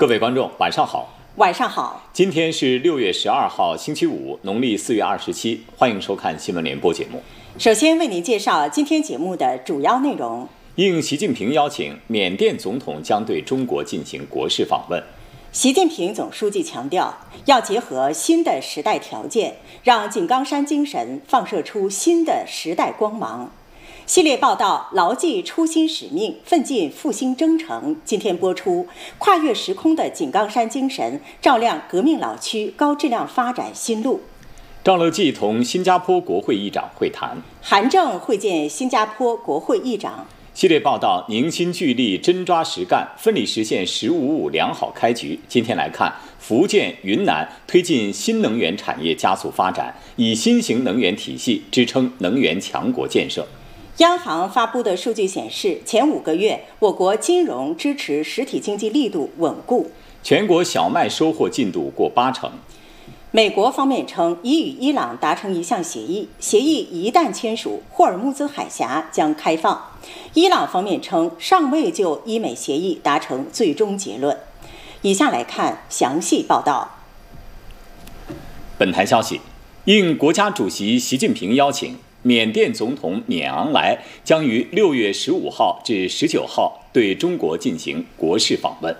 各位观众，晚上好。 晚上好。 今天是6月12号，星期五，农历4月27。欢迎收看新闻联播节目。 首先为您介绍今天节目的主要内容。 应习近平邀请，缅甸总统将对中国进行国事访问。 习近平总书记强调，要结合新的时代条件，让井冈山精神放射出新的时代光芒。系列报道牢记初心使命，奋进复兴征程。今天播出，跨越时空的井冈山精神，照亮革命老区高质量发展新路。 赵乐际同新加坡国会议长会谈。 韩正会见新加坡国会议长。 系列报道凝心聚力，真抓实干，奋力实现“15+5”良好开局。今天来看，福建、云南推进新能源产业加速发展，以新型能源体系支撑能源强国建设。 央行发布的数据显示，前5个月我国金融支持实体经济力度稳固。 全国小麦收获进度过80%。 美国方面称已与伊朗达成一项协议，协议一旦签署，霍尔木兹海峡将开放。伊朗方面称尚未就伊美协议达成最终结论。以下来看详细报道。 本台消息，应国家主席习近平邀请，缅甸总统缅昂莱将于6月15号至19号对中国进行国事访问。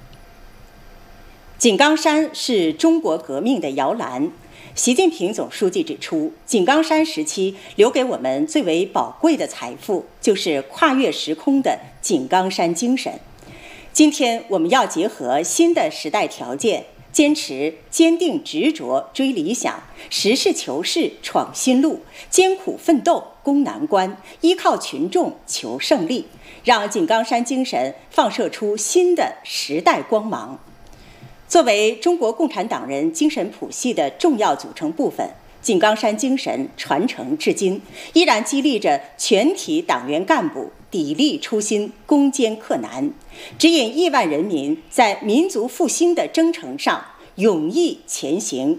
井冈山是中国革命的摇篮。习近平总书记指出，井冈山时期留给我们最为宝贵的财富，就是跨越时空的井冈山精神。今天我们要结合新的时代条件，坚持坚定执着追理想，实事求是闯新路，艰苦奋斗攻难关，依靠群众求胜利，让井冈山精神放射出新的时代光芒。作为中国共产党人精神谱系的重要组成部分，井冈山精神传承至今，依然激励着全体党员干部砥砺初心，攻坚克难，指引亿万人民在民族复兴的征程上勇毅前行。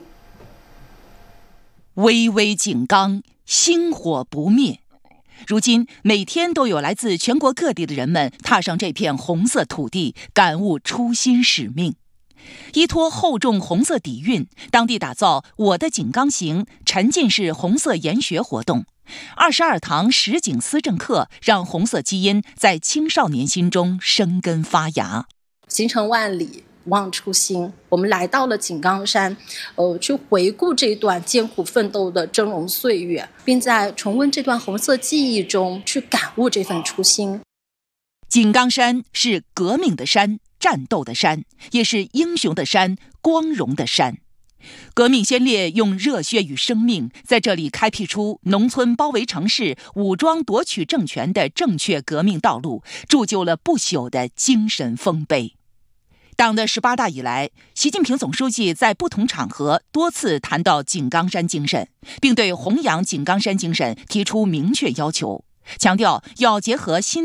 巍巍井冈，星火不灭。如今每天都有来自全国各地的人们踏上这片红色土地，感悟初心使命。依托厚重红色底蕴，当地打造我的井冈行沉浸式红色研学活动，22堂实景思政课，让红色基因在青少年心中生根发芽。 行程万里望初心，我们来到了井冈山，去回顾这段艰苦奋斗的峥嵘岁月，并在重温这段红色记忆中去感悟这份初心。 井冈山是革命的山，战斗的山，也是英雄的山，光荣的山。革命先烈用热血与生命在这里开辟出农村包围城市、武装夺取政权的正确革命道路，铸就了不朽的精神丰碑。党的18大以来，习近平总书记在不同场合多次谈到井冈山精神，并对弘扬井冈山精神提出明确要求，强调要结合新